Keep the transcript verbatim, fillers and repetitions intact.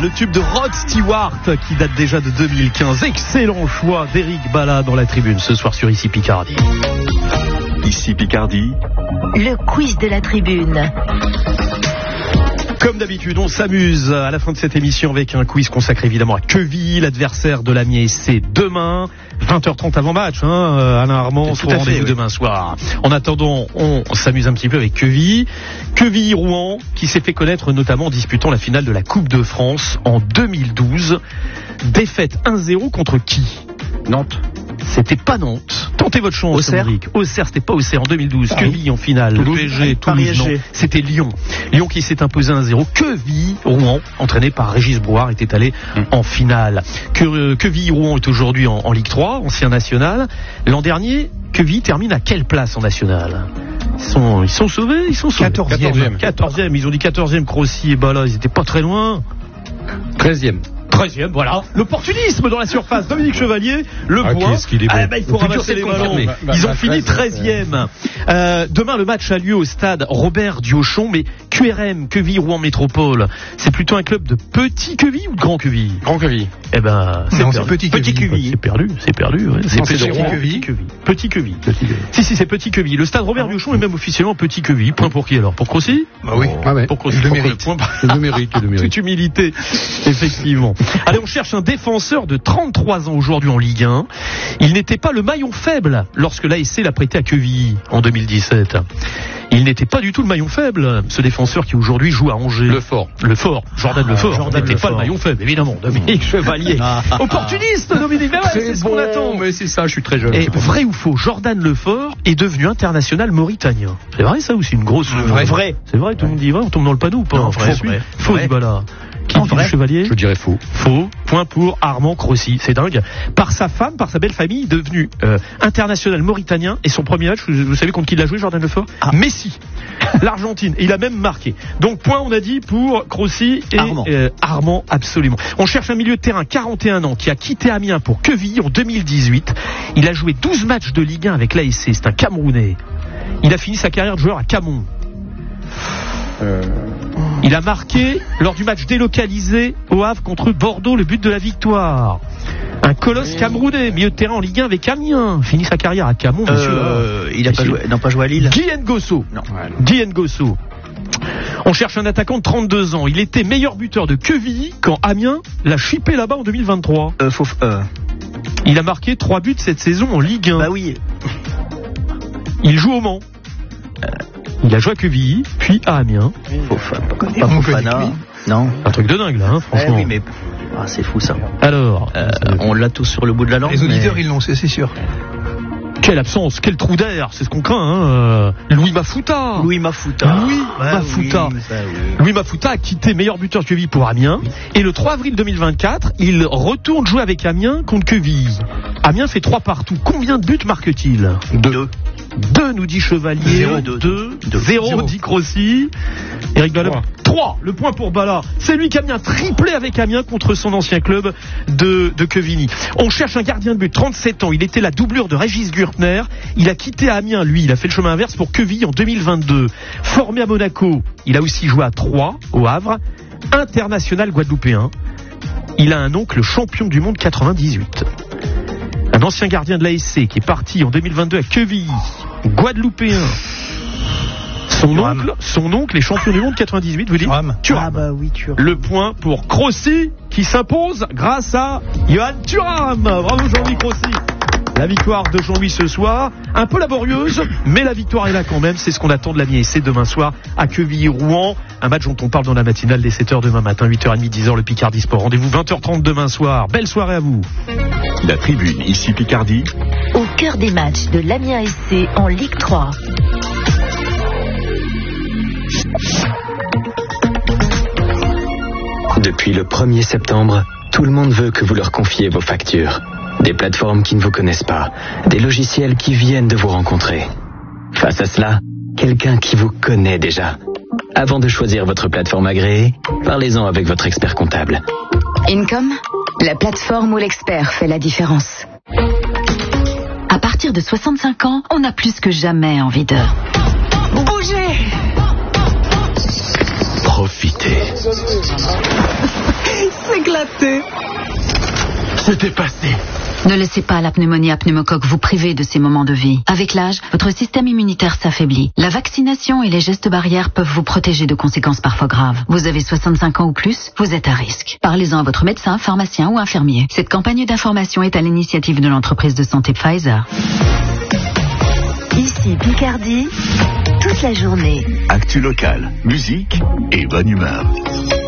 le tube de Rod Stewart qui date déjà de deux mille quinze. Excellent choix d'Éric Bala dans la tribune ce soir sur Ici Picardie. Ici Picardie. Le quiz de la tribune. Comme d'habitude, on s'amuse à la fin de cette émission avec un quiz consacré évidemment à Quevilly, l'adversaire de l'Amiens S C demain, vingt heures trente avant match, hein, Alain Armand sera au rendez-vous demain soir. En attendant, on s'amuse un petit peu avec Quevilly. Quevilly-Rouen, qui s'est fait connaître notamment en disputant la finale de la Coupe de France en deux mille douze. Défaite un zéro contre qui ? Nantes. C'était pas Nantes. Tentez votre chance, Auxerre. Henrique. Auxerre, c'était pas Auxerre en deux mille douze. Paris. Quevilly en finale. Toulouse. P S G, Toulouse, non. C'était Lyon. Lyon qui s'est imposé un zéro. Quevilly, Rouen, entraîné par Régis Brouard, était allé mmh. en finale. Que, Quevilly, Rouen est aujourd'hui en, en Ligue trois, ancien national. L'an dernier, Quevilly termine à quelle place en national ? Ils sont, ils sont sauvés, ils sont sauvés. quatorzième. quatorzième. Ils ont dit quatorzième, Crossy et Bala, ils étaient pas très loin. treizième. treizième, voilà. L'opportunisme dans la surface. Dominique Chevalier, le ah, point. Qu'il est bon. Ah, bah, il faut ramasser les ballons. Bah, Ils bah, ont fini treizième. Euh, demain, le match a lieu au stade Robert Diochon, mais Q R M, Quevilly, Rouen Métropole, c'est plutôt un club de petit Quevilly ou de grand Quevilly ? Grand Quevilly. Eh ben, c'est, non, perdu. c'est petit Quevilly. Petit Quevilly. C'est perdu, c'est perdu. Ouais. C'est non, petit, c'est Quevilly. Quevilly. Petit Quevilly. Petit Quevilly. Si, si, c'est petit Quevilly. Le stade Robert Diochon est même officiellement petit Quevilly. Point pour qui alors ? Pour Crossy ? Bah oui. Ah ouais. Pour Crossy. De mérite. De mérite. De mérite. Toute humilité, effectivement. Allez, on cherche un défenseur de trente-trois ans aujourd'hui en Ligue un. Il n'était pas le maillon faible lorsque l'A S C l'a prêté à Quevilly en deux mille dix-sept. Il n'était pas du tout le maillon faible, ce défenseur qui aujourd'hui joue à Angers. Le Fort. Le Fort. Jordan ah, Le Fort. Jordan n'était pas le maillon faible, évidemment. Dominique Chevalier. Ah, Opportuniste, Dominique. Mais ouais, c'est, c'est ce bon, qu'on attend. Mais c'est ça, je suis très jeune. Et vrai ou faux, Jordan Le Fort est devenu international mauritanien. C'est vrai ça ou c'est une grosse... Vrai. vrai. C'est vrai, tout le monde dit vrai, on tombe dans le panneau ou pas ? Non, vrai, vrai. Faux, du Bala. Qui dit le Chevalier ? Je dirais faux. Faux. Point pour Armand Crossy. C'est dingue. Par sa femme, par sa belle famille, devenu euh, international mauritanien. Et son premier match, vous, vous savez contre qui il a joué, Jordan Le Fort ? ah. Messi. L'Argentine. Et il a même marqué. Donc point, on a dit, pour Crossy et Armand. Euh, Armand, absolument. On cherche un milieu de terrain, quarante et un ans, qui a quitté Amiens pour Quevilly en deux mille dix-huit. Il a joué douze matchs de Ligue un avec l'A S C. C'est un Camerounais. Il a fini sa carrière de joueur à Camon. Euh... Il a marqué lors du match délocalisé au Havre contre Bordeaux le but de la victoire. Un colosse camerounais, milieu de terrain en Ligue un avec Amiens. Finit sa carrière à Camon, monsieur. Euh, il n'a pas joué, non, pas joué à Lille. Guy Ngosso. Non. Guy Ngosso. On cherche un attaquant de trente-deux ans. Il était meilleur buteur de Quevilly quand Amiens l'a chippé là-bas en deux mille vingt-trois. Euh, faut, euh... Il a marqué trois buts cette saison en Ligue un. Bah oui. Il joue au Mans. Euh... Il a joué à Quevilly, puis à Amiens. Fofana, pas Fofana. Non. Un truc de dingue là, hein, franchement. Eh oui, mais ah, c'est fou ça. Alors, euh, on l'a tous sur le bout de la langue. Les auditeurs, mais... ils l'ont, c'est, c'est sûr. Quelle absence, quel trou d'air, c'est ce qu'on craint. Hein. Louis Mafuta. Louis Mafuta. Louis bah, Mafuta. Oui, ça, oui. Louis Mafuta a quitté meilleur buteur de Quevilly pour Amiens. Et le trois avril deux mille vingt-quatre, il retourne jouer avec Amiens contre Quevilly. Amiens fait trois partout. Combien de buts marque-t-il ? Deux. Deux, nous dit Chevalier. Zéro, deux. deux. deux. Zéro, Zéro, dit Crossy. Eric Bala. Trois. Le point pour Bala. C'est lui qui a mis un triplé avec Amiens contre son ancien club de, de Quevilly. On cherche un gardien de but, trente-sept ans. Il était la doublure de Régis Gürtner. Il a quitté Amiens, lui. Il a fait le chemin inverse pour Quevilly en deux mille vingt-deux. Formé à Monaco. Il a aussi joué à Troyes, au Havre. International guadeloupéen. Il a un oncle champion du monde quatre-vingt-dix-huit. Un ancien gardien de l'A S C qui est parti en deux mille vingt-deux à Quevilly, guadeloupéen. Son Thuram. oncle, son oncle est champion du monde quatre-vingt-dix-huit, vous dites Thuram. Thuram. Ah bah oui, Thuram. Le point pour Crossy qui s'impose grâce à Johan Thuram. Bravo Jean-Louis Crossy. La victoire de Jean-Louis ce soir, un peu laborieuse, mais la victoire est là quand même. C'est ce qu'on attend de l'Amiens S C demain soir à Quevilly-Rouen. Un match dont on parle dans la matinale dès sept heures demain matin, huit heures trente, dix heures, le Picardie Sport. Rendez-vous vingt heures trente demain soir. Belle soirée à vous. La tribune, ici Picardie. Au cœur des matchs de l'Amiens S C en Ligue trois. Depuis le premier septembre, tout le monde veut que vous leur confiez vos factures. Des plateformes qui ne vous connaissent pas, des logiciels qui viennent de vous rencontrer. Face à cela, quelqu'un qui vous connaît déjà. Avant de choisir votre plateforme agréée, parlez-en avec votre expert comptable. Income, la plateforme où l'expert fait la différence. À partir de soixante-cinq ans, on a plus que jamais envie de bouger. Profitez. s'éclater. C'était passé. Ne laissez pas la pneumonie à pneumocoque vous priver de ces moments de vie. Avec l'âge, votre système immunitaire s'affaiblit. La vaccination et les gestes barrières peuvent vous protéger de conséquences parfois graves. Vous avez soixante-cinq ans ou plus, vous êtes à risque. Parlez-en à votre médecin, pharmacien ou infirmier. Cette campagne d'information est à l'initiative de l'entreprise de santé Pfizer. Ici Picardie, toute la journée. Actu locale, musique et bonne humeur.